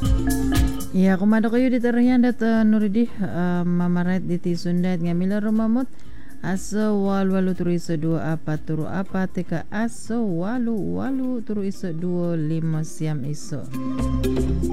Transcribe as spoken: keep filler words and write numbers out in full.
Ya kumado kayo di tarahyan dat uh, nuridi uh, mamaret di ti sundat ngamila rumamut aso walu walu turu iso dua apa turu apa teka aso walu walu turu iso dua lima siam iso.